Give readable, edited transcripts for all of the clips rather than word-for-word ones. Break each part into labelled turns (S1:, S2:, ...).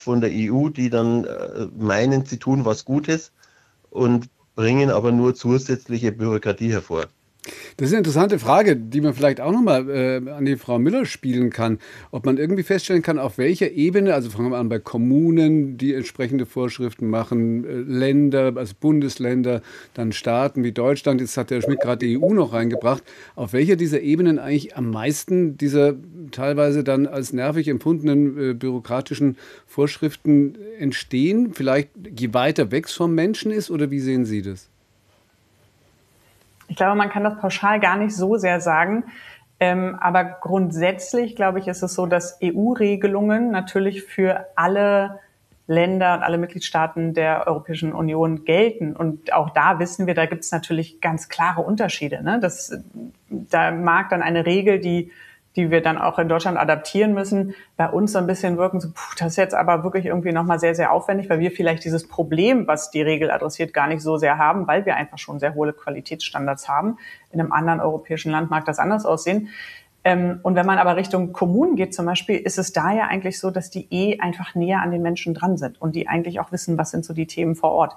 S1: von der EU, die dann meinen, sie tun was Gutes und bringen aber nur zusätzliche Bürokratie hervor.
S2: Das ist eine interessante Frage, die man vielleicht auch nochmal an die Frau Müller spielen kann. Ob man irgendwie feststellen kann, auf welcher Ebene, also fangen wir an bei Kommunen, die entsprechende Vorschriften machen, Länder, also Bundesländer, dann Staaten wie Deutschland, jetzt hat der Schmidt gerade die EU noch reingebracht, auf welcher dieser Ebenen eigentlich am meisten dieser teilweise dann als nervig empfundenen bürokratischen Vorschriften entstehen? Vielleicht je weiter weg es vom Menschen ist, oder wie sehen Sie das?
S3: Ich glaube, man kann das pauschal gar nicht so sehr sagen. Aber grundsätzlich, glaube ich, ist es so, dass EU-Regelungen natürlich für alle Länder und alle Mitgliedstaaten der Europäischen Union gelten. Und auch da wissen wir, da gibt es natürlich ganz klare Unterschiede. Ne? Da mag dann eine Regel, die wir dann auch in Deutschland adaptieren müssen, bei uns so ein bisschen wirken, so, das ist jetzt aber wirklich irgendwie nochmal sehr, sehr aufwendig, weil wir vielleicht dieses Problem, was die Regel adressiert, gar nicht so sehr haben, weil wir einfach schon sehr hohe Qualitätsstandards haben. In einem anderen europäischen Land mag das anders aussehen. Und wenn man aber Richtung Kommunen geht zum Beispiel, ist es da ja eigentlich so, dass die einfach näher an den Menschen dran sind und die eigentlich auch wissen, was sind so die Themen vor Ort.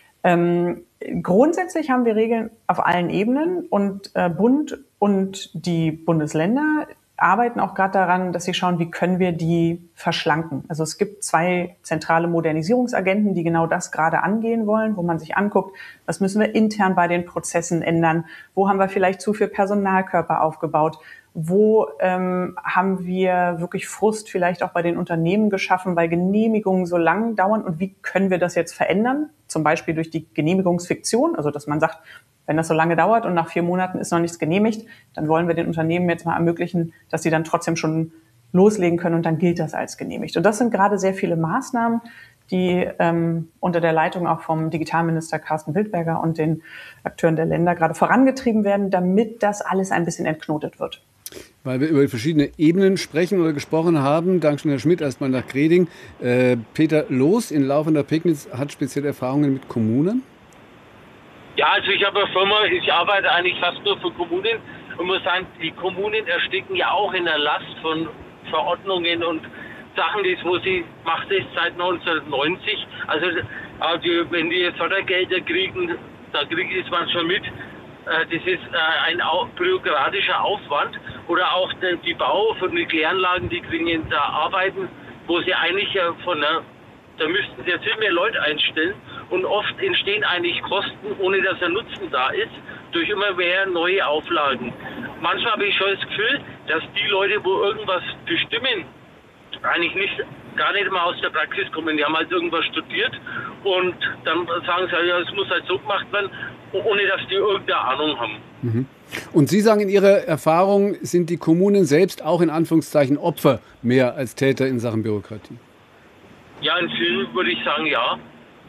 S3: Grundsätzlich haben wir Regeln auf allen Ebenen und Bund und die Bundesländer arbeiten auch gerade daran, dass sie schauen, wie können wir die verschlanken. Also es gibt 2 zentrale Modernisierungsagenten, die genau das gerade angehen wollen, wo man sich anguckt, was müssen wir intern bei den Prozessen ändern, wo haben wir vielleicht zu viel Personalkörper aufgebaut, wo haben wir wirklich Frust vielleicht auch bei den Unternehmen geschaffen, weil Genehmigungen so lang dauern und wie können wir das jetzt verändern? Zum Beispiel durch die Genehmigungsfiktion, also dass man sagt, wenn das so lange dauert und nach 4 Monaten ist noch nichts genehmigt, dann wollen wir den Unternehmen jetzt mal ermöglichen, dass sie dann trotzdem schon loslegen können und dann gilt das als genehmigt. Und das sind gerade sehr viele Maßnahmen, die unter der Leitung auch vom Digitalminister Carsten Wildberger und den Akteuren der Länder gerade vorangetrieben werden, damit das alles ein bisschen entknotet wird.
S2: Weil wir über verschiedene Ebenen sprechen oder gesprochen haben. Dankeschön, Herr Schmidt, erstmal nach Greding. Peter Loos in Laufender Pegnitz hat spezielle Erfahrungen mit Kommunen.
S4: Ja, also ich habe eine Firma, ich arbeite eigentlich fast nur für Kommunen und muss sagen, die Kommunen ersticken ja auch in der Last von Verordnungen und Sachen, wo sie macht es seit 1990. Also wenn die Fördergelder kriegen, da kriege ich es manchmal mit. Das ist ein bürokratischer Aufwand. Oder auch die Bau von Kläranlagen, die kriegen da Arbeiten, wo sie eigentlich da müssten sie ja viel mehr Leute einstellen. Und oft entstehen eigentlich Kosten, ohne dass ein Nutzen da ist, durch immer mehr neue Auflagen. Manchmal habe ich schon das Gefühl, dass die Leute, wo irgendwas bestimmen, eigentlich gar nicht mal aus der Praxis kommen. Die haben halt irgendwas studiert und dann sagen sie, ja, es muss halt so gemacht werden, ohne dass die irgendeine Ahnung haben.
S2: Mhm. Und Sie sagen, in Ihrer Erfahrung sind die Kommunen selbst auch in Anführungszeichen Opfer mehr als Täter in Sachen Bürokratie?
S4: Ja, in vielen würde ich sagen, ja.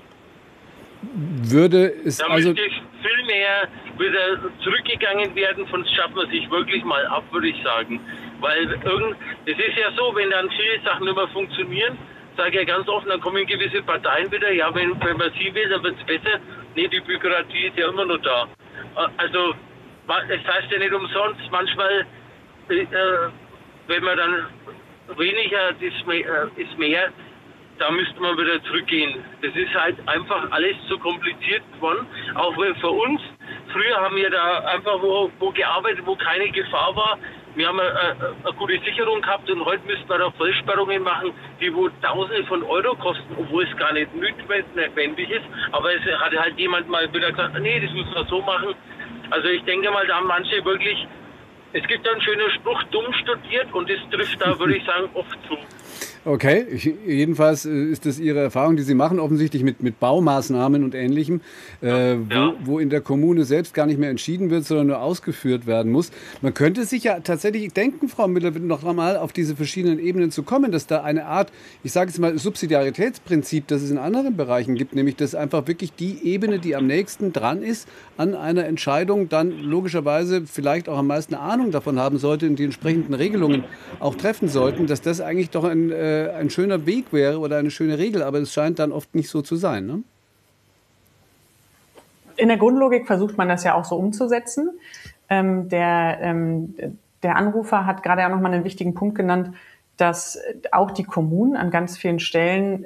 S2: Würde es
S4: da
S2: also
S4: müsste viel mehr wieder zurückgegangen werden, von schaffen wir sich wirklich mal ab, würde ich sagen. Weil es ist ja so, wenn dann viele Sachen nicht mehr funktionieren, sage ich ja ganz offen, dann kommen gewisse Parteien wieder, ja, wenn man sie will, dann wird es besser. Nee, die Bürokratie ist ja immer noch da. Also, es heißt ja nicht umsonst, manchmal, wenn man dann weniger ist mehr, da müsste man wieder zurückgehen. Das ist halt einfach alles zu kompliziert geworden. Auch wenn für uns, früher haben wir da einfach wo gearbeitet, wo keine Gefahr war. Wir haben eine gute Sicherung gehabt und heute müssten wir da Vollsperrungen machen, die wo Tausende von Euro kosten, obwohl es gar nicht notwendig ist. Aber es hat halt jemand mal wieder gesagt, nee, das müssen wir so machen. Also ich denke mal, da haben manche wirklich, es gibt einen schönen Spruch, dumm studiert und das trifft da, würde ich sagen, oft zu.
S2: Okay, jedenfalls ist das Ihre Erfahrung, die Sie machen, offensichtlich mit Baumaßnahmen und Ähnlichem, wo in der Kommune selbst gar nicht mehr entschieden wird, sondern nur ausgeführt werden muss. Man könnte sich ja tatsächlich denken, Frau Müller, noch einmal auf diese verschiedenen Ebenen zu kommen, dass da eine Art, ich sage jetzt mal, Subsidiaritätsprinzip, das es in anderen Bereichen gibt, nämlich dass einfach wirklich die Ebene, die am nächsten dran ist, an einer Entscheidung dann logischerweise vielleicht auch am meisten Ahnung davon haben sollte und die entsprechenden Regelungen auch treffen sollten, dass das eigentlich doch ein schöner Weg wäre oder eine schöne Regel, aber es scheint dann oft nicht so zu sein, ne?
S3: In der Grundlogik versucht man das ja auch so umzusetzen. Der Anrufer hat gerade ja nochmal einen wichtigen Punkt genannt, dass auch die Kommunen an ganz vielen Stellen